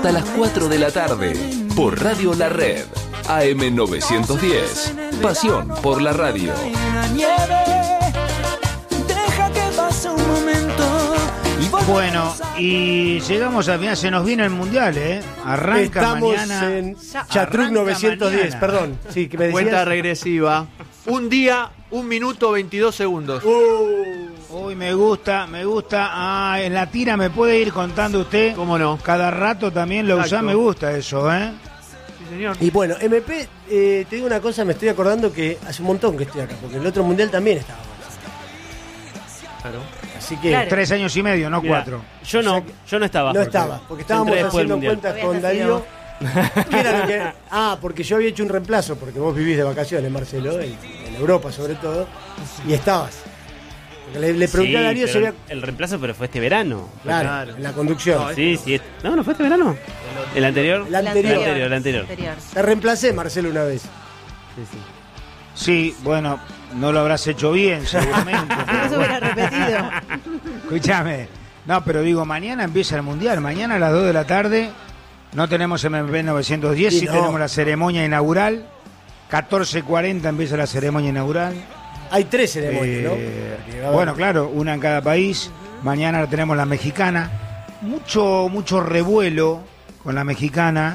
Hasta las 4 de la tarde, por Radio La Red, AM 910. Pasión por la radio. Bueno, y llegamos al final, se nos viene el Mundial, Arranca Estamos mañana. en Chatruc 910, mañana. Perdón. Sí, que me decías. Cuenta regresiva. Un día, 1 minuto, 22 segundos. Uy, me gusta. En la tira me puede ir contando usted. ¿Cómo no? Cada rato también lo usa, me gusta eso, Sí, señor. Y bueno, MP, te digo una cosa, me estoy acordando que hace un montón que estoy acá, porque el otro mundial también estaba. Claro. Así que Claro. 3 años y medio, no Mirá, 4. Yo no estaba. no Jorge. estaba, porque Yo estábamos entré después del haciendo Mundial. cuentas Habías con nacido. Darío. ¿Qué era lo que? Porque yo había hecho un reemplazo, porque vos vivís de vacaciones, Marcelo, en Europa sobre todo, y estabas. Porque le pregunté a Darío si pero había. el reemplazo, pero fue este verano. Claro, en la conducción. Sí. No fue este verano. ¿El anterior? El anterior. El anterior. Te reemplacé, Marcelo, una vez. Sí, bueno, no lo habrás hecho bien, seguramente. No se hubiera repetido. Escúchame. No, pero digo, mañana empieza el Mundial. Mañana a las 2 de la tarde no tenemos MP 910, sí no. tenemos la ceremonia inaugural. 14:40 empieza la ceremonia inaugural. Hay 3 ceremonias, ¿no? Porque, Bueno, claro, una en cada país. Mañana tenemos la mexicana. Mucho revuelo con la mexicana.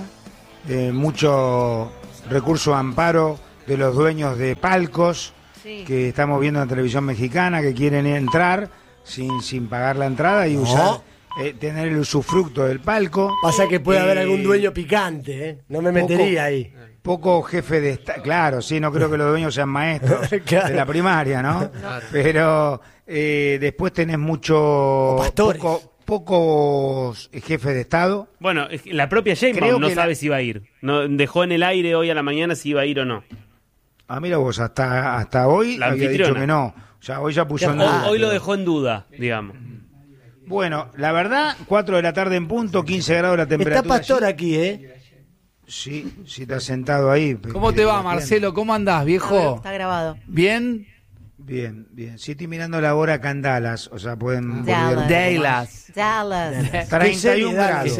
Mucho recurso a amparo de los dueños de palcos Sí. que estamos viendo en la televisión mexicana, que quieren entrar sin pagar la entrada y No. usar tener el usufructo del palco. Pasa que puede haber algún dueño picante, ¿eh? No me metería ahí. Poco jefe de Estado, claro, sí, no creo que los dueños sean maestros Claro. de la primaria, ¿no? Pero después tenés O pastores. pocos jefes de Estado. Bueno, la propia Creo Sheinbaum no que sabe si va a ir. No, dejó en el aire hoy a la mañana si iba a ir o no. Mira vos, hasta hoy La había dicho anfitriona. que no. O sea, hoy ya puso en Hoy, duda. hoy lo dejó en duda, digamos. Bueno, la verdad, 4 de la tarde en punto, 15 grados la temperatura. Está Pastor aquí, ¿eh? Sí, está sentado ahí. ¿Cómo te va, Marcelo? ¿Cómo andás, viejo? Está grabado. ¿Bien? Bien. Sí, estoy mirando la hora acá en Dallas. O sea, pueden... Dallas. Dallas. Dallas. 31 grados.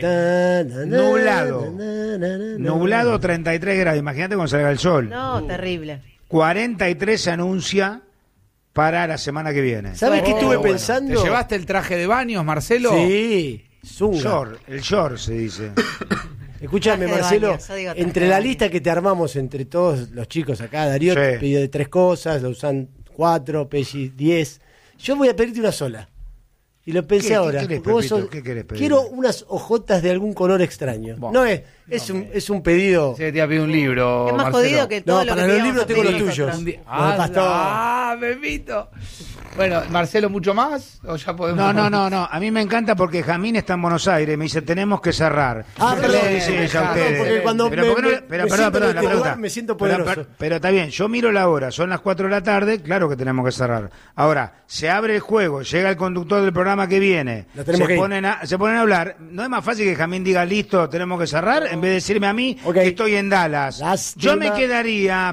Nublado. Nublado. Nublado, 33 grados. Imagínate cuando salga el sol. No, terrible. 43 se anuncia para la semana que viene. ¿Sabes qué estuve ¿Te pensando? llevaste el traje de baños, Marcelo? Sí, zunga. El short se dice. Escúchame, Traje de Marcelo, baño, yo digo traje entre de la baño. lista que te armamos entre todos los chicos acá, Darío Sí. te pidió de 3 cosas, Lausanne 4, Pesci 10. Yo voy a pedirte una sola. Y lo pensé ¿Qué ahora. querés, porque vos Pepito? sos- ¿Qué querés pedir? quiero unas hojotas de algún color extraño. Bueno. No es un pedido. Sí, te iba a pedir un libro, Es más Marcelo. jodido que todo No, lo para que los te libros íbamos a tengo los pedir tuyos. nosotros. Los Pastor. Pepito. Bueno, Marcelo, ¿mucho más? ¿O ya podemos? No. A mí me encanta porque Jamín está en Buenos Aires. Me dice, tenemos que cerrar. Ah, ¿Qué perdón, le dice ella a perdón, ustedes? porque cuando Pero, me- ¿por qué no- me- pero, me perdón, siento en la este pregunta. lugar, me siento Pero- poderoso. pero está bien, yo miro la hora, son las 4 de la tarde, claro que tenemos que cerrar. Ahora, se abre el juego, llega el conductor del programa que viene, Lo tenemos que ir. se ponen a hablar. ¿No es más fácil que Jamín diga, listo, tenemos que cerrar? En vez de decirme a mí Ok. que estoy en Dallas. Lástima. Yo me quedaría